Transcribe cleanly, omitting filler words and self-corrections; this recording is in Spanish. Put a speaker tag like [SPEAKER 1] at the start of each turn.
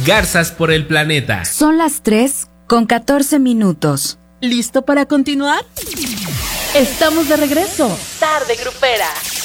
[SPEAKER 1] Garzas por el planeta.
[SPEAKER 2] Son las 3:14.
[SPEAKER 3] ¿Listo para continuar? Estamos de regreso. Tarde grupera.